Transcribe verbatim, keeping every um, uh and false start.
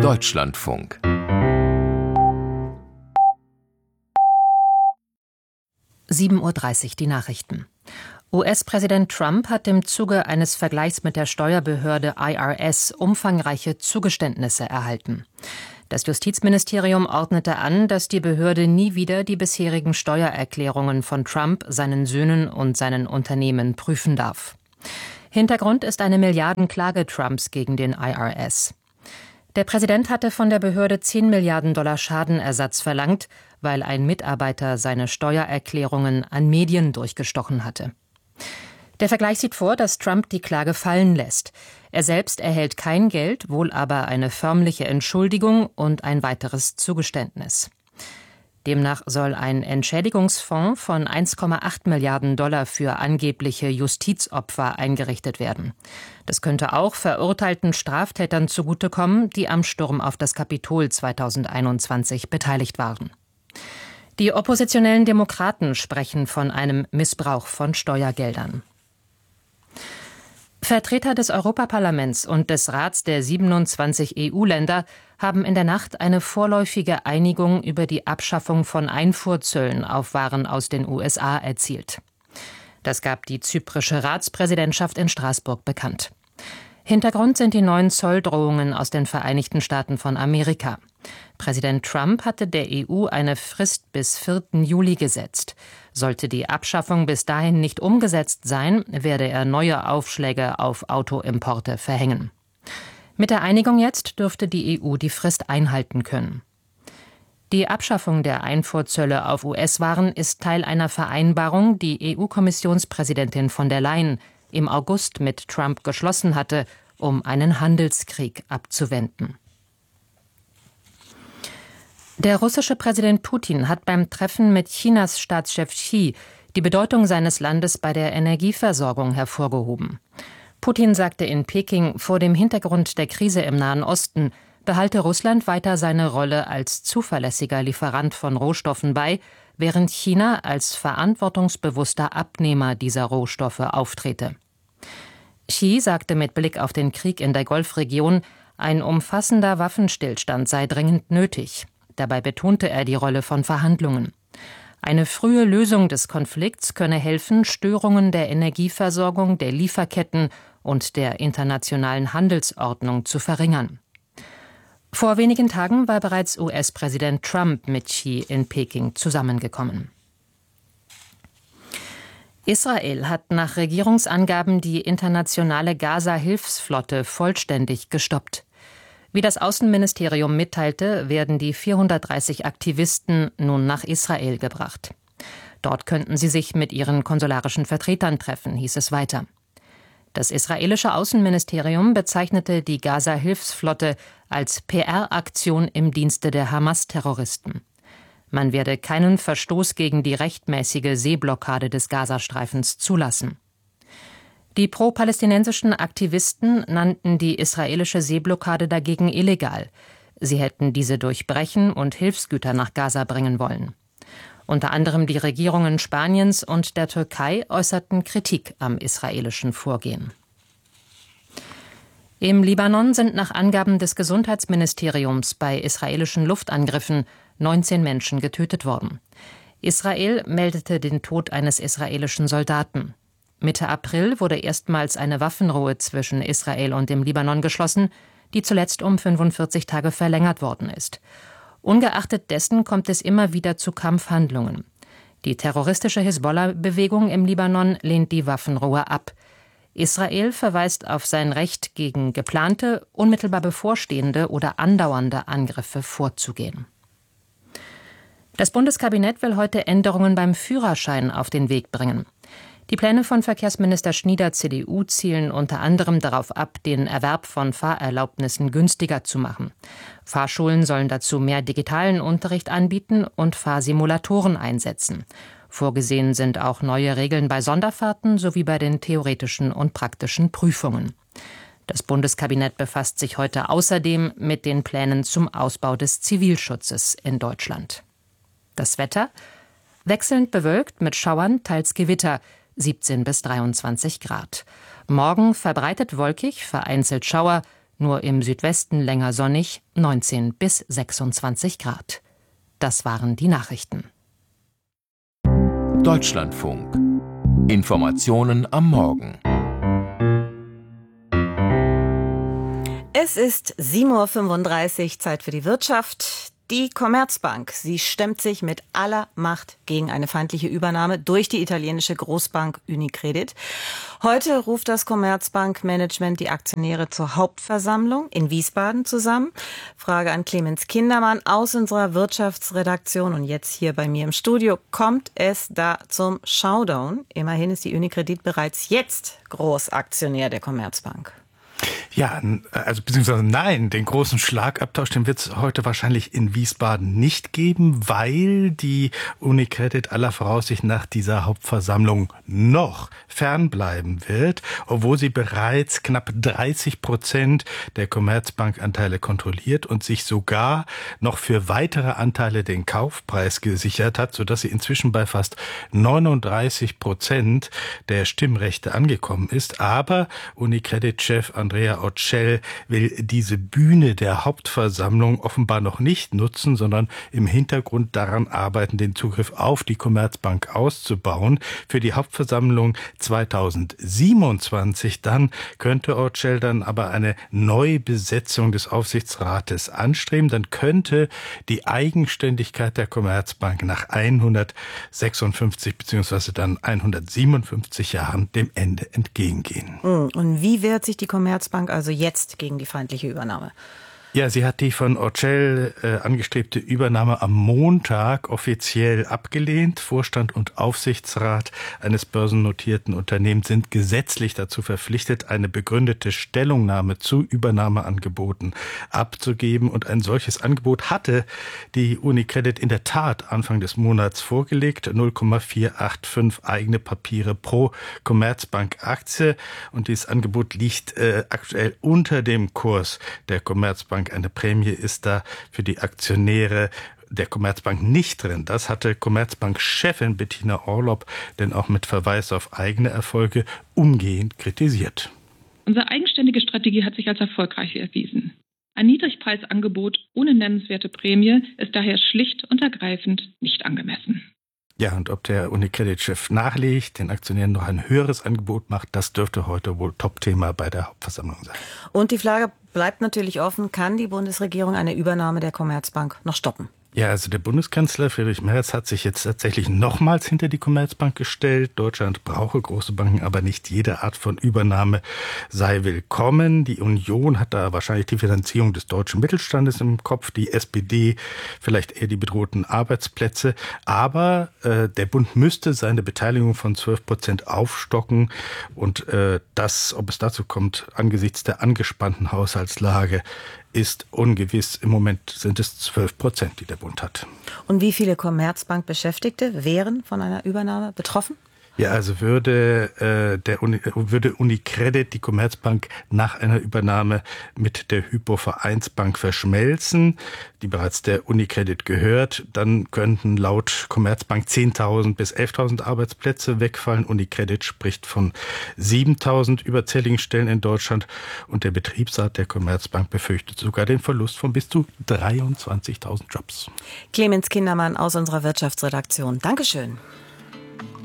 Deutschlandfunk. sieben Uhr dreißig, die Nachrichten. U S-Präsident Trump hat im Zuge eines Vergleichs mit der Steuerbehörde I R S umfangreiche Zugeständnisse erhalten. Das Justizministerium ordnete an, dass die Behörde nie wieder die bisherigen Steuererklärungen von Trump, seinen Söhnen und seinen Unternehmen prüfen darf. Hintergrund ist eine Milliardenklage Trumps gegen den I R S. Der Präsident hatte von der Behörde zehn Milliarden Dollar Schadenersatz verlangt, weil ein Mitarbeiter seine Steuererklärungen an Medien durchgestochen hatte. Der Vergleich sieht vor, dass Trump die Klage fallen lässt. Er selbst erhält kein Geld, wohl aber eine förmliche Entschuldigung und ein weiteres Zugeständnis. Demnach soll ein Entschädigungsfonds von eins Komma acht Milliarden Dollar für angebliche Justizopfer eingerichtet werden. Das könnte auch verurteilten Straftätern zugutekommen, die am Sturm auf das Kapitol zweitausendeinundzwanzig beteiligt waren. Die oppositionellen Demokraten sprechen von einem Missbrauch von Steuergeldern. Vertreter des Europaparlaments und des Rats der siebenundzwanzig E U-Länder haben in der Nacht eine vorläufige Einigung über die Abschaffung von Einfuhrzöllen auf Waren aus den U S A erzielt. Das gab die zyprische Ratspräsidentschaft in Straßburg bekannt. Hintergrund sind die neuen Zolldrohungen aus den Vereinigten Staaten von Amerika. Präsident Trump hatte der E U eine Frist bis vierten Juli gesetzt. Sollte die Abschaffung bis dahin nicht umgesetzt sein, werde er neue Aufschläge auf Autoimporte verhängen. Mit der Einigung jetzt dürfte die E U die Frist einhalten können. Die Abschaffung der Einfuhrzölle auf U S-Waren ist Teil einer Vereinbarung, die E U-Kommissionspräsidentin von der Leyen im August mit Trump geschlossen hatte, um einen Handelskrieg abzuwenden. Der russische Präsident Putin hat beim Treffen mit Chinas Staatschef Xi die Bedeutung seines Landes bei der Energieversorgung hervorgehoben. Putin sagte in Peking, vor dem Hintergrund der Krise im Nahen Osten behalte Russland weiter seine Rolle als zuverlässiger Lieferant von Rohstoffen bei, während China als verantwortungsbewusster Abnehmer dieser Rohstoffe auftrete. Xi sagte mit Blick auf den Krieg in der Golfregion, ein umfassender Waffenstillstand sei dringend nötig. Dabei betonte er die Rolle von Verhandlungen. Eine frühe Lösung des Konflikts könne helfen, Störungen der Energieversorgung, der Lieferketten und der internationalen Handelsordnung zu verringern. Vor wenigen Tagen war bereits U S-Präsident Trump mit Xi in Peking zusammengekommen. Israel hat nach Regierungsangaben die internationale Gaza-Hilfsflotte vollständig gestoppt. Wie das Außenministerium mitteilte, werden die vierhundertdreißig Aktivisten nun nach Israel gebracht. Dort könnten sie sich mit ihren konsularischen Vertretern treffen, hieß es weiter. Das israelische Außenministerium bezeichnete die Gaza-Hilfsflotte als P R-Aktion im Dienste der Hamas-Terroristen. Man werde keinen Verstoß gegen die rechtmäßige Seeblockade des Gazastreifens zulassen. Die pro-palästinensischen Aktivisten nannten die israelische Seeblockade dagegen illegal. Sie hätten diese durchbrechen und Hilfsgüter nach Gaza bringen wollen. Unter anderem die Regierungen Spaniens und der Türkei äußerten Kritik am israelischen Vorgehen. Im Libanon sind nach Angaben des Gesundheitsministeriums bei israelischen Luftangriffen neunzehn Menschen getötet worden. Israel meldete den Tod eines israelischen Soldaten. Mitte April wurde erstmals eine Waffenruhe zwischen Israel und dem Libanon geschlossen, die zuletzt um fünfundvierzig Tage verlängert worden ist. Ungeachtet dessen kommt es immer wieder zu Kampfhandlungen. Die terroristische Hisbollah-Bewegung im Libanon lehnt die Waffenruhe ab. Israel verweist auf sein Recht, gegen geplante, unmittelbar bevorstehende oder andauernde Angriffe vorzugehen. Das Bundeskabinett will heute Änderungen beim Führerschein auf den Weg bringen. Die Pläne von Verkehrsminister Schnieder C D U zielen unter anderem darauf ab, den Erwerb von Fahrerlaubnissen günstiger zu machen. Fahrschulen sollen dazu mehr digitalen Unterricht anbieten und Fahrsimulatoren einsetzen. Vorgesehen sind auch neue Regeln bei Sonderfahrten sowie bei den theoretischen und praktischen Prüfungen. Das Bundeskabinett befasst sich heute außerdem mit den Plänen zum Ausbau des Zivilschutzes in Deutschland. Das Wetter: wechselnd bewölkt mit Schauern, teils Gewitter, siebzehn bis dreiundzwanzig Grad. Morgen verbreitet wolkig, vereinzelt Schauer, nur im Südwesten länger sonnig, neunzehn bis sechsundzwanzig Grad. Das waren die Nachrichten. Deutschlandfunk. Informationen am Morgen. Es ist sieben Uhr fünfunddreißig, Zeit für die Wirtschaft. Die Commerzbank, sie stemmt sich mit aller Macht gegen eine feindliche Übernahme durch die italienische Großbank Unicredit. Heute ruft das Commerzbank-Management die Aktionäre zur Hauptversammlung in Wiesbaden zusammen. Frage an Clemens Kindermann aus unserer Wirtschaftsredaktion und jetzt hier bei mir im Studio. Kommt es da zum Showdown? Immerhin ist die Unicredit bereits jetzt Großaktionär der Commerzbank. Ja, also beziehungsweise nein, den großen Schlagabtausch, den wird es heute wahrscheinlich in Wiesbaden nicht geben, weil die Unicredit aller Voraussicht nach dieser Hauptversammlung noch fernbleiben wird, obwohl sie bereits knapp dreißig Prozent der Commerzbank-Anteile kontrolliert und sich sogar noch für weitere Anteile den Kaufpreis gesichert hat, sodass sie inzwischen bei fast neununddreißig Prozent der Stimmrechte angekommen ist. Aber Unicredit-Chef Andrea Orcel will diese Bühne der Hauptversammlung offenbar noch nicht nutzen, sondern im Hintergrund daran arbeiten, den Zugriff auf die Commerzbank auszubauen. Für die Hauptversammlung zweitausendsiebenundzwanzig dann könnte Orcel dann aber eine Neubesetzung des Aufsichtsrates anstreben. Dann könnte die Eigenständigkeit der Commerzbank nach hundertsechsundfünfzig bzw. dann hundertsiebenundfünfzig Jahren dem Ende entgegengehen. Und wie wehrt sich die Commerzbank also jetzt gegen die feindliche Übernahme? Ja, sie hat die von Orcel äh, angestrebte Übernahme am Montag offiziell abgelehnt. Vorstand und Aufsichtsrat eines börsennotierten Unternehmens sind gesetzlich dazu verpflichtet, eine begründete Stellungnahme zu Übernahmeangeboten abzugeben. Und ein solches Angebot hatte die Unicredit in der Tat Anfang des Monats vorgelegt. null Komma vierhundertfünfundachtzig eigene Papiere pro Commerzbank-Aktie. Und dieses Angebot liegt äh, aktuell unter dem Kurs der Commerzbank. Eine Prämie ist da für die Aktionäre der Commerzbank nicht drin. Das hatte Commerzbank-Chefin Bettina Orlopp denn auch mit Verweis auf eigene Erfolge umgehend kritisiert. Unsere eigenständige Strategie hat sich als erfolgreich erwiesen. Ein Niedrigpreisangebot ohne nennenswerte Prämie ist daher schlicht und ergreifend nicht angemessen. Ja, und ob der Unicredit-Chef nachlegt, den Aktionären noch ein höheres Angebot macht, das dürfte heute wohl Topthema bei der Hauptversammlung sein. Und die Frage bleibt natürlich offen, kann die Bundesregierung eine Übernahme der Commerzbank noch stoppen? Ja, also der Bundeskanzler Friedrich Merz hat sich jetzt tatsächlich nochmals hinter die Commerzbank gestellt. Deutschland brauche große Banken, aber nicht jede Art von Übernahme sei willkommen. Die Union hat da wahrscheinlich die Finanzierung des deutschen Mittelstandes im Kopf, die S P D vielleicht eher die bedrohten Arbeitsplätze. Aber äh, der Bund müsste seine Beteiligung von zwölf Prozent aufstocken. Und äh, das, ob es dazu kommt, angesichts der angespannten Haushaltslage, ist ungewiss. Im Moment sind es zwölf Prozent, die der Bund hat. Und wie viele Commerzbank-Beschäftigte wären von einer Übernahme betroffen? Ja, also würde äh, der Uni, würde Unicredit die Commerzbank nach einer Übernahme mit der Hypo-Vereinsbank verschmelzen, die bereits der Unicredit gehört, dann könnten laut Commerzbank zehntausend bis elftausend Arbeitsplätze wegfallen. Unicredit spricht von siebentausend überzähligen Stellen in Deutschland und der Betriebsrat der Commerzbank befürchtet sogar den Verlust von bis zu dreiundzwanzigtausend Jobs. Clemens Kindermann aus unserer Wirtschaftsredaktion. Dankeschön.